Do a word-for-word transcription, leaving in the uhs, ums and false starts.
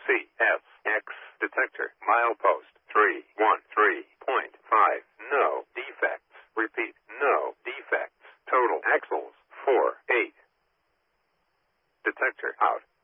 C S X detector. Milepost three one three point five. No defects. Repeat, no defects. Total axles four eight. Detector out.